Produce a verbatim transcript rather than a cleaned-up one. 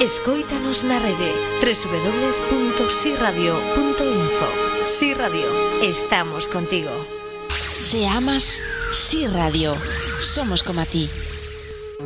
Escóitanos na rede doble u doble u doble u punto si radio punto info. Si Radio, estamos contigo. Se amas, Si Radio. Somos como a ti.